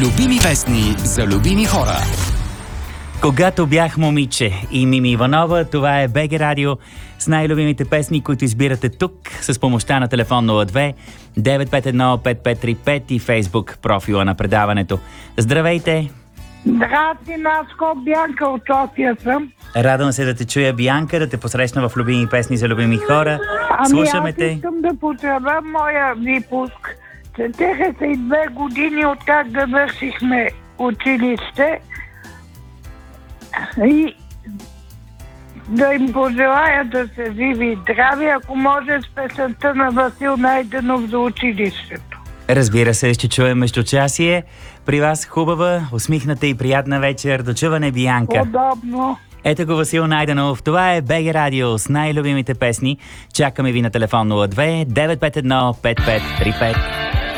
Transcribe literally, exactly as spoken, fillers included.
Любими песни за любими хора. Когато бях момиче и Мими Иванова, това е БГ Радио с най-любимите песни, които избирате тук с помощта на телефон нула две девет пет едно пет пет три пет и Фейсбук профила на предаването. Здравейте! Здрасти, Наско, Бянка от София съм. Радвам се да те чуя, Бянка, да те посрещна в любими песни за любими хора. Ами Слушаме аз те. искам да поздравя моя випуск. Четеха се и две години от как да вършихме училище и да им пожелая да са живи и здрави, ако може с песента на Васил Найденов за училището. Разбира се, ще чуем междучасие. При вас хубава, усмихната и приятна вечер. До чуване, Бянка. Удобно. Ето го Васил Найденов. Това е БГ Радио с най-любимите песни. Чакаме ви на телефон нула две девет пет едно пет пет три пет.